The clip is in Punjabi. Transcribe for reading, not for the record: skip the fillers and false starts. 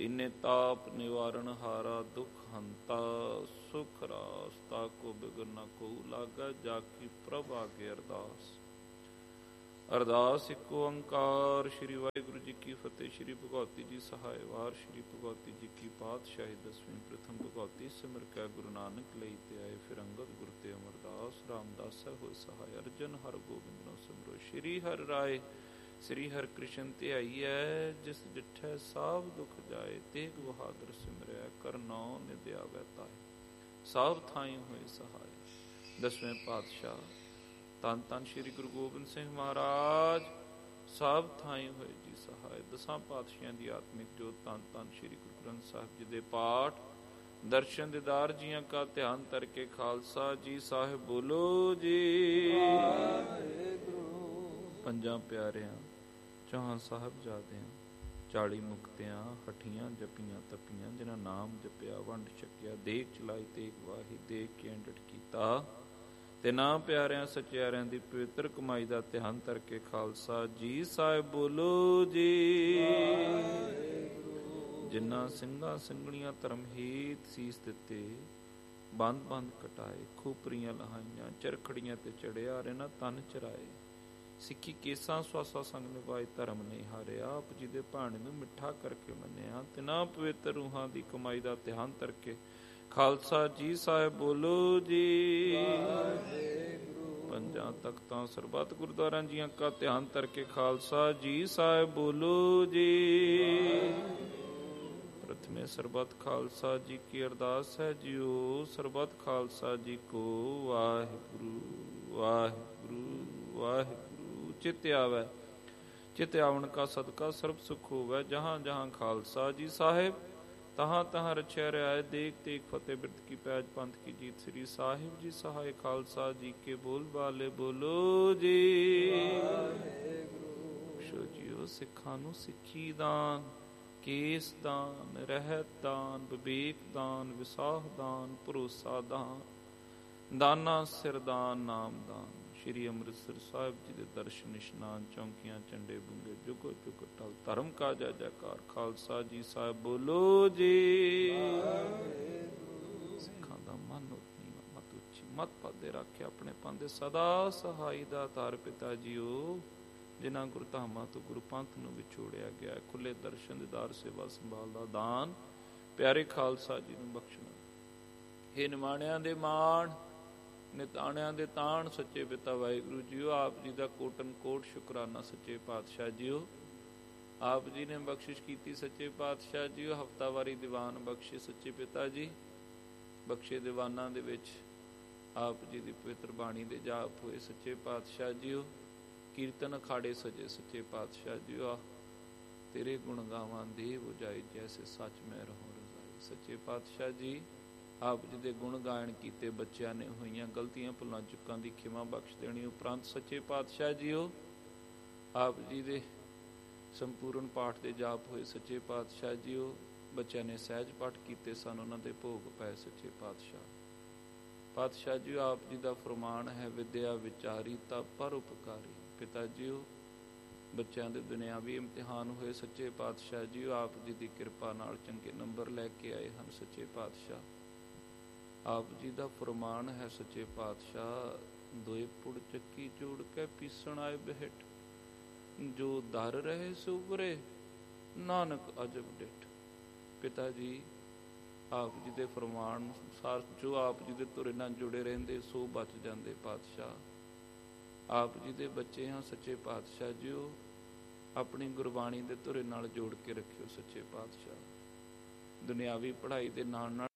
तीने ताप निवारण हारा दुख हंता सुख रास ताको बिगड़ न को लागा जाकी प्रभ आगे अरदास। अरदास इको ओंकार। श्री वाहिगुरु जी की फतेह। श्री भगवती जी सहाय वार। श्री भगवती जी की पातशाही दसवीं। प्रथम भगवती सिमर कै गुरु नानक लई ते आए फिर अंगद गुरु ते अमरदास। रामदास होए सहाय अर्जन हर गोबिंद नो सिमरो। श्री हर राय श्री हर कृष्ण ध्याईऐ जिस डिठै साभ दुख जाए। तेग बहादुर सिमरै कर नौ निध आवै ताए। साभ थाई होए सहाय। दसवें पातशाह धन धन श्री गुरु गोबिंद सिंह महाराज साभ थाई होए जी सहाय। दसां पातशाहियां दी आत्मिक जोत धन धन श्री गुरु ग्रंथ साहिब जी दे पाठ दर्शन दीदार जियां का ध्यान करके खालसा जी साहिब बोलो जी। ਪੰਜਾਂ ਪਿਆਰਿਆਂ ਚਾਹਾਂ ਸਾਹਿਬਜ਼ਾਦਿਆਂ 40 ਮੁਕਤਿਆਂ ਹਠੀਆਂ ਜਪੀਆਂ ਤਪੀਆਂ ਜਿਨ੍ਹਾਂ ਨਾਮ ਜਪਿਆ ਵੰਡ ਛਕਿਆ ਦੇਖ ਚਲਾਈ ਤੇਗ ਵਾਹੀ ਦੇਖ ਕੇ ਅੰਡਟ ਕੀਤਾ ਤੇ ਨਾ ਪਿਆਰਿਆਂ ਸਚਿਆਰਿਆਂ ਦੀ ਪਵਿੱਤਰ ਕਮਾਈ ਦਾ ਧਿਆਨ ਕਰਕੇ ਖਾਲਸਾ ਜੀ ਸਾਹਿਬ ਬੋਲੋ ਜੀ। ਜਿਨ੍ਹਾਂ ਸਿੰਘਾਂ ਸਿੰਘਣੀਆਂ ਧਰਮ ਹੀਤ ਸੀਸ ਦਿੱਤੇ ਬੰਦ ਬੰਦ ਕਟਾਏ ਖੂਪਰੀਆਂ ਲਹਾਈਆਂ ਚਰਖੜੀਆਂ ਤੇ ਚੜਿਆ ਰਹਿਣਾ ਤਨ ਚਰਾਏ ਸਿੱਖੀ ਕੇਸਾਂ ਸਵਾਸਾ ਸੰਗ ਨਿਭਾਏ ਧਰਮ ਨਹੀਂ ਹਾਰਿਆ। ਆਪ ਜੀ ਦੇ ਭਾਣੇ ਨੂੰ ਮਿੱਠਾ ਕਰਕੇ ਮੰਨਿਆ ਤਿਨਾਂ ਪਵਿੱਤਰ ਰੂਹਾਂ ਦੀ ਕਮਾਈ ਦਾ ਧਿਆਨ ਕਰਕੇ ਖਾਲਸਾ ਜੀ ਸਾਹਿਬ ਬੋਲੋ ਜੀ। ਪੰਜਾਂ ਤਖਤਾਂ ਸਰਬੱਤ ਗੁਰਦੁਆਰਿਆਂ ਜੀਆਂ ਕਾ ਧਿਆਨ ਕਰਕੇ ਖਾਲਸਾ ਜੀ ਸਾਹਿਬ ਬੋਲੋ ਜੀ। ਪ੍ਰਥਮੇ ਸਰਬੱਤ ਖਾਲਸਾ ਜੀ ਕੀ ਅਰਦਾਸ ਹੈ ਜੀਓ। ਸਰਬੱਤ ਖਾਲਸਾ ਜੀ ਕੋ ਵਾਹਿਗੁਰੂ ਵਾਹਿਗੁਰੂ ਵਾਹਿਗੁਰੂ। चित आवै चित आवन का सदका सर्ब सुख होवै। जहाँ जहाँ खालसा जी साहिब तहाँ तहाँ रचै रहाय। देख देख फतेह बिरद की पैज पंथ की जीत। श्री साहिब जी सहाय खालसा जी के बोल बाले बोलो जी। बख्शो जीओ सिखां नूं सिੱਖੀ दान केस दान रहत दान विवेक दान विसाह दान भरोसा दान दाना सिर दान नाम दान। श्री ਅੰਮ੍ਰਿਤਸਰ ਸਾਹਿਬ ਜੀ ਦੇ ਦਰਸ਼ਨ ਇਸ਼ਨਾਨ ਚੌਂਕੀਆਂ ਝੰਡੇ ਬੁੰਗੇ ਜੁਗੋ ਜੁਗ ਟਲ ਧਰਮ ਕਾ ਜੈ ਜੈਕਾਰ। ਖਾਲਸਾ ਜੀ ਸਾਹਿਬ ਬੋਲੋ ਜੀ। ਸਿੱਖਾਂ ਦਾ ਮਨ ਨੀਵਾਂ ਮਤ ਉੱਚੀ ਮਤ ਪਾਦੇ ਰੱਖਿਆ ਆਪਣੇ ਪੰਦੇ ਸਦਾ ਸਹਾਈ ਦਾ ਧਾਰ ਪਿਤਾ ਜੀਓ। ਜਿਨ੍ਹਾਂ ਗੁਰਧਾਮਾਂ ਤੋਂ ਗੁਰੂ ਪੰਥ ਨੂੰ ਵਿਛੋੜਿਆ ਗਿਆ ਖੁੱਲੇ ਦਰਸ਼ਨ ਦੀਦਾਰ ਸੇਵਾ ਸੰਭਾਲ ਦਾ ਦਾਨ ਪਿਆਰੇ ਖਾਲਸਾ ਜੀ ਨੂੰ ਬਖਸ਼ਣਾ। ਹੇ ਨਿਮਾਣਿਆਂ ਦੇ ਮਾਣ ਨਿਤਾਣਿਆਂ ਦੇ ਤਾਣ ਸੱਚੇ ਪਿਤਾ ਵਾਹਿਗੁਰੂ ਜੀਓ। ਆਪ ਜੀ ਦਾ ਕੋਟਨ ਕੋਟ ਸ਼ੁਕਰਾਨਾ ਸੱਚੇ ਪਾਤਸ਼ਾਹ ਜੀਓ। ਆਪ ਜੀ ਨੇ ਬਖਸ਼ਿਸ਼ ਕੀਤੀ ਸੱਚੇ ਪਾਤਸ਼ਾਹ ਜੀਓ। ਹਫ਼ਤਾਵਾਰੀ ਦੀਵਾਨ ਬਖਸ਼ੇ ਸੱਚੇ ਪਿਤਾ ਜੀ। ਬਖਸ਼ੇ ਦੀਵਾਨਾਂ ਦੇ ਵਿੱਚ ਆਪ ਜੀ ਦੀ ਪਵਿੱਤਰ ਬਾਣੀ ਦੇ ਜਾਪ ਹੋਏ ਸੱਚੇ ਪਾਤਸ਼ਾਹ ਜੀਓ। ਕੀਰਤਨ ਅਖਾੜੇ ਸਜੇ ਸੱਚੇ ਪਾਤਸ਼ਾਹ ਜੀਓ। ਤੇਰੇ ਗੁਣ ਗਾਵਾਂ ਦੇਵ ਉਜਾਈ ਜੈਸੇ ਸੱਚ ਮੈਂ ਰਹੂੰ ਰਜ਼ਾਈ। ਸੱਚੇ ਪਾਤਸ਼ਾਹ ਜੀ ਆਪ ਜੀ ਦੇ ਗੁਣ ਗਾਇਨ ਕੀਤੇ ਬੱਚਿਆਂ ਨੇ ਹੋਈਆਂ ਗਲਤੀਆਂ ਭੁੱਲਾਂ ਚੁੱਕਾਂ ਦੀ ਖਿਮਾ ਬਖਸ਼ ਦੇਣੀ ਉਪਰੰਤ ਸੱਚੇ ਪਾਤਸ਼ਾਹ ਜੀਓ। ਆਪ ਜੀ ਦੇ ਸੰਪੂਰਨ ਪਾਠ ਦੇ ਜਾਪ ਹੋਏ ਸੱਚੇ ਪਾਤਸ਼ਾਹ ਜੀਓ। ਬੱਚਿਆਂ ਨੇ ਸਹਿਜ ਪਾਠ ਕੀਤੇ ਸਨ ਉਹਨਾਂ ਦੇ ਭੋਗ ਪਏ ਸੱਚੇ ਪਾਤਸ਼ਾਹ ਜੀਓ। ਆਪ ਜੀ ਦਾ ਫਰਮਾਨ ਹੈ ਵਿਦਿਆ ਵਿਚਾਰੀ ਤਾਂ ਪਰ ਉਪਕਾਰੀ। ਪਿਤਾ ਜੀਓ ਬੱਚਿਆਂ ਦੇ ਦੁਨਿਆਵੀ ਇਮਤਿਹਾਨ ਹੋਏ ਸੱਚੇ ਪਾਤਸ਼ਾਹ ਜੀਓ। ਆਪ ਜੀ ਦੀ ਕਿਰਪਾ ਨਾਲ ਚੰਗੇ ਨੰਬਰ ਲੈ ਕੇ ਆਏ ਹਨ ਸੱਚੇ ਪਾਤਸ਼ਾਹ। ਆਪ ਜੀ ਦਾ ਫਰਮਾਨ ਹੈ ਸੱਚੇ ਪਾਤਸ਼ਾਹ ਦੋਏ ਪੁੜ ਚੱਕੀ ਜੋੜ ਕੇ ਪੀਸਣ ਆਏ ਬਿਹਟ। ਜੋ ਦਰ ਰਹੇ ਸੋ ਉਬਰੇ ਨਾਨਕ ਅਜਬ ਡਿਠ। ਪਿਤਾ ਜੀ ਆਪ ਜੀ ਦੇ ਫਰਮਾਨ ਅਨੁਸਾਰ ਜੋ ਆਪ ਜੀ ਦੇ ਧੁਰੇ ਨਾਲ ਜੁੜੇ ਰਹਿੰਦੇ ਸੋ ਬਚ ਜਾਂਦੇ ਪਾਤਸ਼ਾਹ। ਆਪ ਜੀ ਦੇ ਬੱਚੇ ਹਾਂ ਸੱਚੇ ਪਾਤਸ਼ਾਹ ਜੀਓ। ਆਪਣੀ ਗੁਰਬਾਣੀ ਦੇ ਧੁਰੇ ਨਾਲ ਜੋੜ ਕੇ ਰੱਖਿਓ ਸੱਚੇ ਪਾਤਸ਼ਾਹ। ਦੁਨਿਆਵੀ ਪੜ੍ਹਾਈ ਦੇ ਨਾਲ ਨਾਲ